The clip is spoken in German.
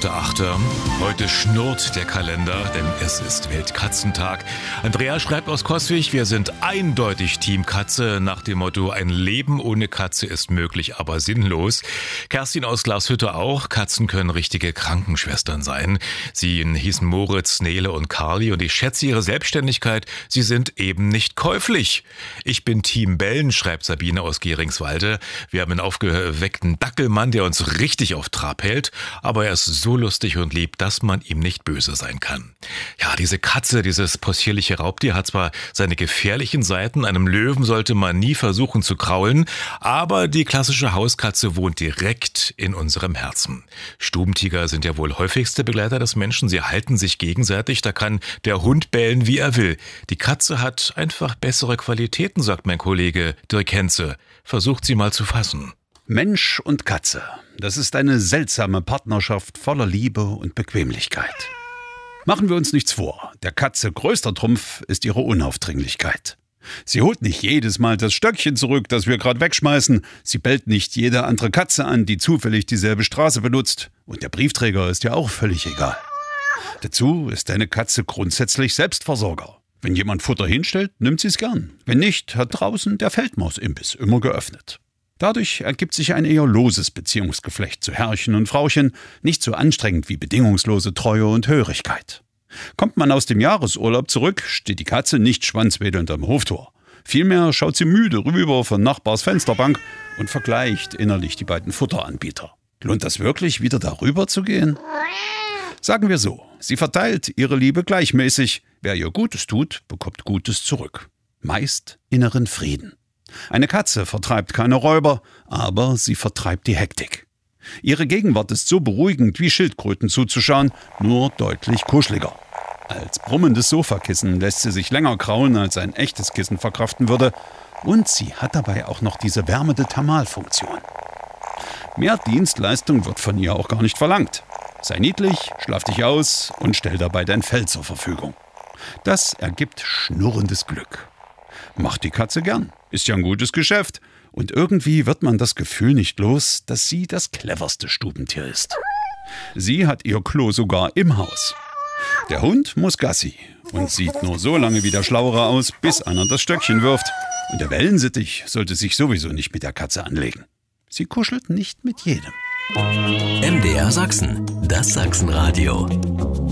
12.8. Heute schnurrt der Kalender, denn es ist Weltkatzentag. Andrea schreibt aus Coswig, wir sind eindeutig Team Katze, nach dem Motto, ein Leben ohne Katze ist möglich, aber sinnlos. Kerstin aus Glashütte auch, Katzen können richtige Krankenschwestern sein. Sie hießen Moritz, Nele und Carly und ich schätze ihre Selbstständigkeit, sie sind eben nicht käuflich. Ich bin Team Bellen, schreibt Sabine aus Geringswalde. Wir haben einen aufgeweckten Dackelmann, der uns richtig auf Trab hält, aber er ist so lustig und lieb, dass man ihm nicht böse sein kann. Ja, diese Katze, dieses possierliche Raubtier hat zwar seine gefährlichen Seiten, einem Löwen sollte man nie versuchen zu kraulen, aber die klassische Hauskatze wohnt direkt in unserem Herzen. Stubentiger sind ja wohl häufigste Begleiter des Menschen, sie halten sich gegenseitig, da kann der Hund bellen, wie er will. Die Katze hat einfach bessere Qualitäten, sagt mein Kollege Dirk Henze. Versucht sie mal zu fassen. Mensch und Katze, das ist eine seltsame Partnerschaft voller Liebe und Bequemlichkeit. Machen wir uns nichts vor, der Katze größter Trumpf ist ihre Unaufdringlichkeit. Sie holt nicht jedes Mal das Stöckchen zurück, das wir gerade wegschmeißen. Sie bellt nicht jede andere Katze an, die zufällig dieselbe Straße benutzt. Und der Briefträger ist ja auch völlig egal. Dazu ist eine Katze grundsätzlich Selbstversorger. Wenn jemand Futter hinstellt, nimmt sie es gern. Wenn nicht, hat draußen der Feldmausimbiss immer geöffnet. Dadurch ergibt sich ein eher loses Beziehungsgeflecht zu Herrchen und Frauchen, nicht so anstrengend wie bedingungslose Treue und Hörigkeit. Kommt man aus dem Jahresurlaub zurück, steht die Katze nicht schwanzwedelnd am Hoftor. Vielmehr schaut sie müde rüber von Nachbars Fensterbank und vergleicht innerlich die beiden Futteranbieter. Lohnt das wirklich, wieder darüber zu gehen? Sagen wir so, sie verteilt ihre Liebe gleichmäßig. Wer ihr Gutes tut, bekommt Gutes zurück. Meist inneren Frieden. Eine Katze vertreibt keine Räuber, aber sie vertreibt die Hektik. Ihre Gegenwart ist so beruhigend wie Schildkröten zuzuschauen, nur deutlich kuscheliger. Als brummendes Sofakissen lässt sie sich länger kraulen, als ein echtes Kissen verkraften würde. Und sie hat dabei auch noch diese wärmende Thermalfunktion. Mehr Dienstleistung wird von ihr auch gar nicht verlangt. Sei niedlich, schlaf dich aus und stell dabei dein Fell zur Verfügung. Das ergibt schnurrendes Glück. Macht die Katze gern, ist ja ein gutes Geschäft. Und irgendwie wird man das Gefühl nicht los, dass sie das cleverste Stubentier ist. Sie hat ihr Klo sogar im Haus. Der Hund muss Gassi und sieht nur so lange wie der Schlauere aus, bis einer das Stöckchen wirft. Und der Wellensittich sollte sich sowieso nicht mit der Katze anlegen. Sie kuschelt nicht mit jedem. MDR Sachsen, das Sachsenradio.